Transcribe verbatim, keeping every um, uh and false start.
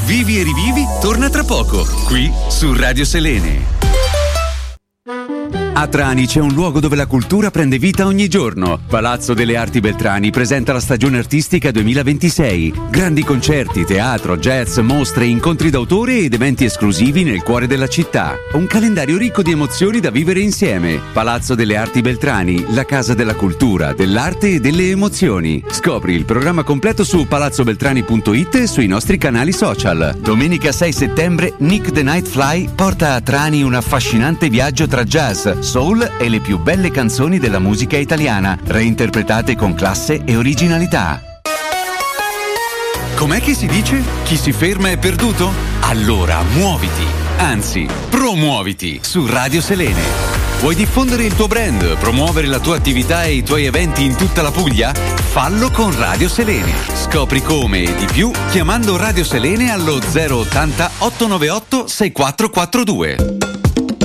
Vivi e rivivi torna tra poco, qui su Radio Selene. A Trani c'è un luogo dove la cultura prende vita ogni giorno. Palazzo delle Arti Beltrani presenta la stagione artistica duemilaventisei. Grandi concerti, teatro, jazz, mostre, incontri d'autore ed eventi esclusivi nel cuore della città. Un calendario ricco di emozioni da vivere insieme. Palazzo delle Arti Beltrani, la casa della cultura, dell'arte e delle emozioni. Scopri il programma completo su palazzobeltrani punto it e sui nostri canali social. Domenica sei settembre, Nick the Night Fly porta a Trani un affascinante viaggio tra jazz, soul e le più belle canzoni della musica italiana, reinterpretate con classe e originalità. Com'è che si dice? Chi si ferma è perduto? Allora muoviti, anzi, promuoviti su Radio Selene. Vuoi diffondere il tuo brand, promuovere la tua attività e i tuoi eventi in tutta la Puglia? Fallo con Radio Selene. Scopri come e di più chiamando Radio Selene allo zero ottanta ottocentonovantaotto sessantaquattro quarantadue.